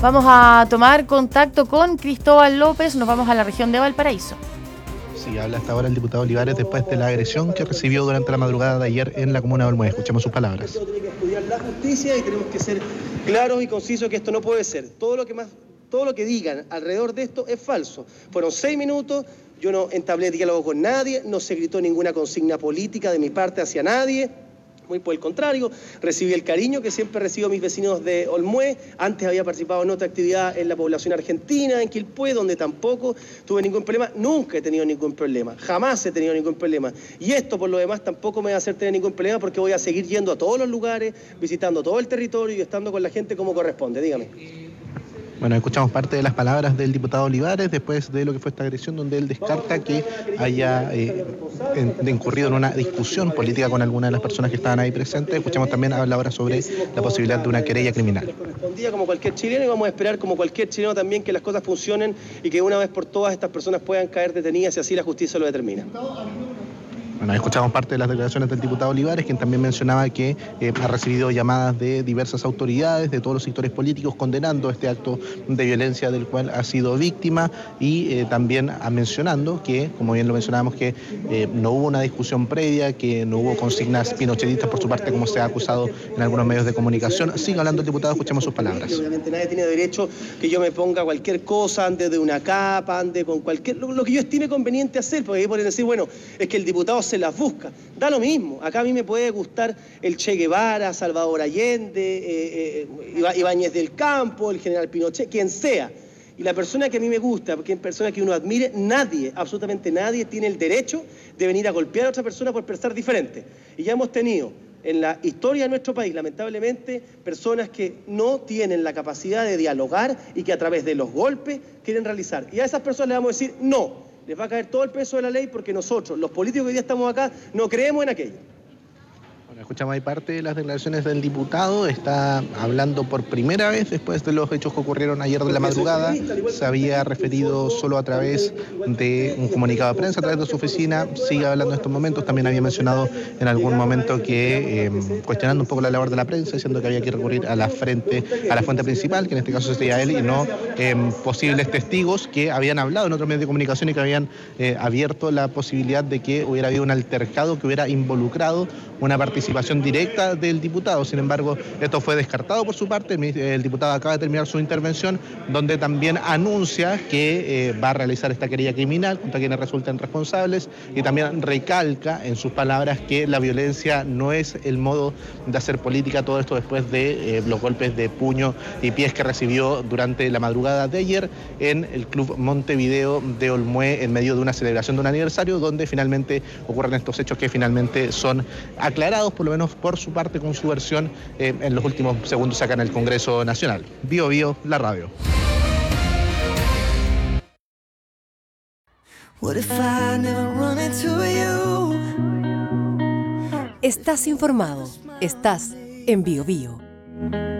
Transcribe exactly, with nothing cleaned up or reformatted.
Vamos a tomar contacto con Cristóbal López, nos vamos a la región de Valparaíso. Sí, habla hasta ahora el diputado Olivares después de la agresión que recibió durante la madrugada de ayer en la comuna de Olmué. Escuchemos sus palabras. Tiene que estudiar la justicia y tenemos que ser claros y concisos que esto no puede ser. Todo lo que más, todo lo que digan alrededor de esto es falso. Fueron seis minutos, yo no entablé diálogo con nadie, no se gritó ninguna consigna política de mi parte hacia nadie. Muy por el contrario, recibí el cariño que siempre recibo a mis vecinos de Olmué. Antes había participado en otra actividad en la población argentina, en Quilpué, donde tampoco tuve ningún problema. Nunca he tenido ningún problema, jamás he tenido ningún problema. Y esto, por lo demás, tampoco me va a hacer tener ningún problema porque voy a seguir yendo a todos los lugares, visitando todo el territorio y estando con la gente como corresponde. Dígame. Bueno, escuchamos parte de las palabras del diputado Olivares después de lo que fue esta agresión, donde él descarta que haya eh, en, incurrido en una discusión política con alguna de las personas que estaban ahí presentes. Escuchamos también hablar ahora sobre la posibilidad de una querella criminal. Correspondía como cualquier chileno y vamos a esperar como cualquier chileno también que las cosas funcionen y que una vez por todas estas personas puedan caer detenidas si así la justicia lo determina. Bueno, escuchamos parte de las declaraciones del diputado Olivares, quien también mencionaba que eh, ha recibido llamadas de diversas autoridades, de todos los sectores políticos, condenando este acto de violencia del cual ha sido víctima y eh, también a mencionando que, como bien lo mencionábamos, que eh, no hubo una discusión previa, que no hubo consignas pinochetistas por su parte, como se ha acusado en algunos medios de comunicación. Sigue hablando el diputado, escuchemos sus palabras. Obviamente nadie tiene derecho que yo me ponga cualquier cosa, ande de una capa, ande con cualquier... Lo, lo que yo estime conveniente hacer, porque ahí pueden decir, bueno, es que el diputado se las busca. Da lo mismo. Acá a mí me puede gustar el Che Guevara, Salvador Allende, eh, eh, Ibáñez del Campo, el general Pinochet, quien sea. Y la persona que a mí me gusta, porque es persona que uno admire, nadie, absolutamente nadie, tiene el derecho de venir a golpear a otra persona por pensar diferente. Y ya hemos tenido en la historia de nuestro país, lamentablemente, personas que no tienen la capacidad de dialogar y que a través de los golpes quieren realizar. Y a esas personas les vamos a decir no. Les va a caer todo el peso de la ley porque nosotros, los políticos que hoy día estamos acá, no creemos en aquello. Bueno, escuchamos ahí parte de las declaraciones del diputado. Está hablando por primera vez después de los hechos que ocurrieron ayer de la madrugada. Se había referido solo a través de un comunicado de prensa, a través de su oficina. Sigue hablando en estos momentos. También había mencionado en algún momento que, eh, cuestionando un poco la labor de la prensa, diciendo que había que recurrir a la frente, a la fuente principal, que en este caso sería él, y no eh, posibles testigos que habían hablado en otros medios de comunicación y que habían eh, abierto la posibilidad de que hubiera habido un altercado que hubiera involucrado una participación directa del diputado. Sin embargo, esto fue descartado por su parte. El diputado acaba de terminar su intervención, donde también anuncia que eh, va a realizar esta querella criminal contra quienes resulten responsables, y también recalca en sus palabras que la violencia no es el modo de hacer política. Todo esto después de eh, los golpes de puño y pies que recibió durante la madrugada de ayer en el Club Montevideo de Olmué, en medio de una celebración de un aniversario, donde finalmente ocurren estos hechos que finalmente son aclarados, por lo menos por su parte, con su versión eh, en los últimos segundos acá en el Congreso Nacional. Bio Bio, la radio. Estás informado, estás en Bio Bio.